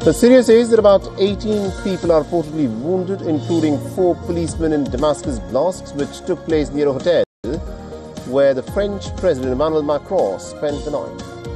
But Syria says that about 18 people are reportedly wounded, including 4 policemen in Damascus blasts, which took place near a hotel where the French President Emmanuel Macron spent the night.